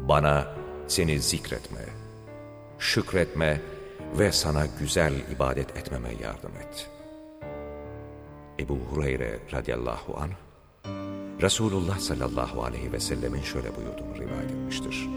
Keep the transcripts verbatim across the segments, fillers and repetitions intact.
Bana seni zikretme, şükretme ve sana güzel ibadet etmeme yardım et. Ebu Hureyre radıyallahu anh, Resulullah sallallahu aleyhi ve sellemin şöyle buyurduğunu rivayet etmiştir.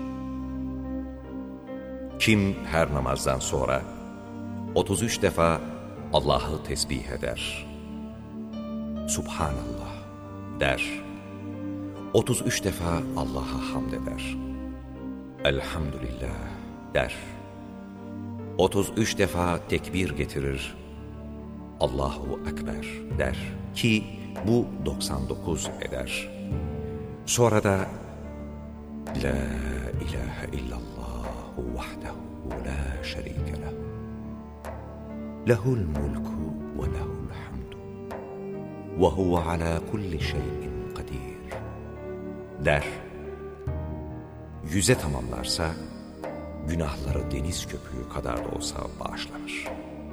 Kim her namazdan sonra otuz üç defa Allah'ı tesbih eder, Subhanallah der, otuz üç defa Allah'a hamd eder, Elhamdülillah der, otuz üç defa tekbir getirir, Allahu Ekber der ki bu doksan dokuz eder. Sonra da La ilahe illallahu vahdehu la şerike leh, lehul mulku ve lehul hamdu ve huve ala kulli şeyin kadir der. Yüze tamamlarsa günahları deniz köpüğü kadar da olsa bağışlanır.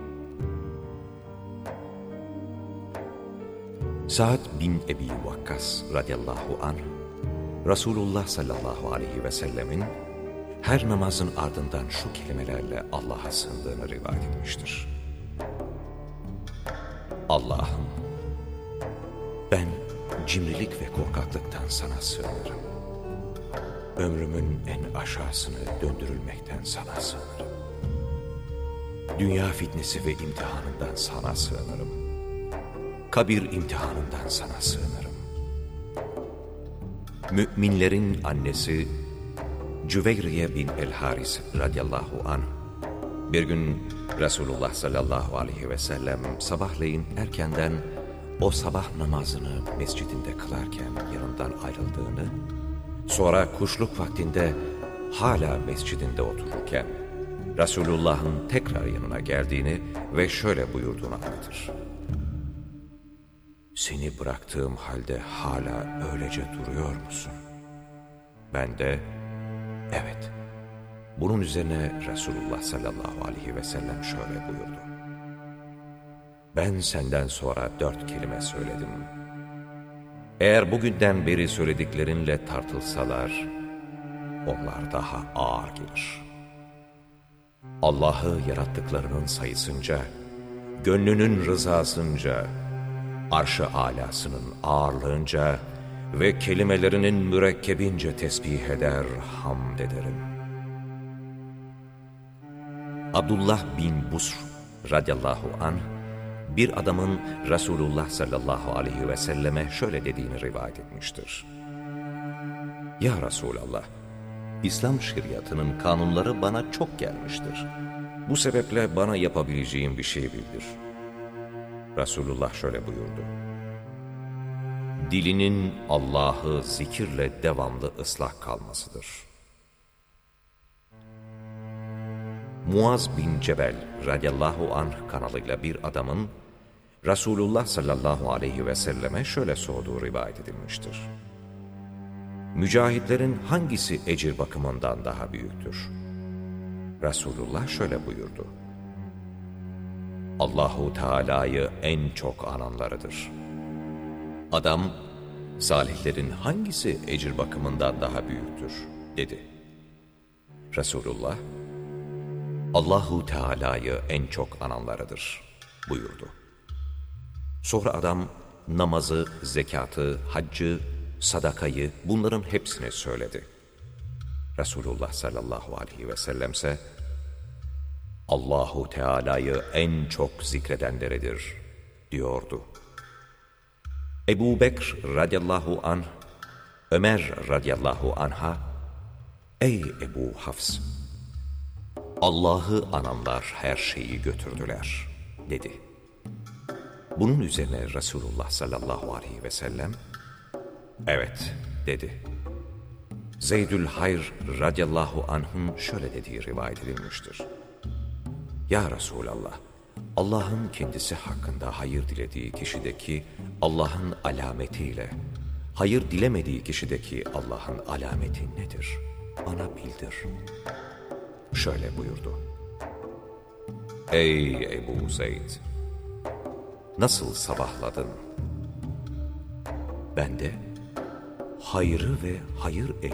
Sa'd bin Ebi Vakkas radıyallahu anh, Resulullah sallallahu aleyhi ve sellemin her namazın ardından şu kelimelerle Allah'a sığındığını rivayet etmiştir. Allah'ım, ben cimrilik ve korkaklıktan sana sığınırım. Ömrümün en aşağısını döndürülmekten sana sığınırım. Dünya fitnesi ve imtihanından sana sığınırım. Kabir imtihanından sana sığınırım. Müminlerin annesi Cüveyriye bin el-Haris radıyallahu anh, bir gün Resulullah sallallahu aleyhi ve sellem sabahleyin erkenden o sabah namazını mescidinde kılarken yanından ayrıldığını, sonra kuşluk vaktinde hala mescidinde otururken Resulullah'ın tekrar yanına geldiğini ve şöyle buyurduğunu anlatır. Seni bıraktığım halde hala öylece duruyor musun? Ben de evet. Bunun üzerine Resulullah sallallahu aleyhi ve sellem şöyle buyurdu. Ben senden sonra dört kelime söyledim. Eğer bugünden beri söylediklerinle tartılsalar, onlar daha ağır gelir. Allah'ı yarattıklarının sayısınca, gönlünün rızasınca, arş-ı âlasının ağırlığınca ve kelimelerinin mürekkebince tesbih eder, hamd ederim. Abdullah bin Busr radıyallahu anh, bir adamın Resulullah sallallahu aleyhi ve selleme şöyle dediğini rivayet etmiştir. Ya Resulallah, İslam şeriatının kanunları bana çok gelmiştir. Bu sebeple bana yapabileceğim bir şey bildir. Resulullah şöyle buyurdu. Dilinin Allah'ı zikirle devamlı ıslah kalmasıdır. Muaz bin Cebel radıyallahu anh kanalıyla bir adamın Resulullah sallallahu aleyhi ve selleme şöyle sorduğu rivayet edilmiştir. Mücahitlerin hangisi ecir bakımından daha büyüktür? Resulullah şöyle buyurdu. Allahu Teala'yı en çok ananlarıdır. Adam, salihlerin hangisi ecir bakımından daha büyüktür? Dedi. Resulullah, Allahu Teala'yı en çok ananlarıdır buyurdu. Sonra adam namazı, zekatı, haccı, sadakayı, bunların hepsini söyledi. Resulullah sallallahu aleyhi ve sellem ise Allahu Teala'yı en çok zikredenleridir diyordu. Ebu Bekr radıyallahu anh, Ömer radıyallahu anh'a, ey Ebu Hafs, Allah'ı ananlar her şeyi götürdüler dedi. Bunun üzerine Resulullah sallallahu aleyhi ve sellem evet dedi. Zeydül Hayr radıyallahu anh'ın şöyle dediği rivayet edilmiştir. Ya Resulallah, Allah'ın kendisi hakkında hayır dilediği kişideki Allah'ın alametiyle, hayır dilemediği kişideki Allah'ın alameti nedir? Bana bildir. Şöyle buyurdu. Ey Ebu Zeyd! Nasıl sabahladın? Ben de hayrı ve hayır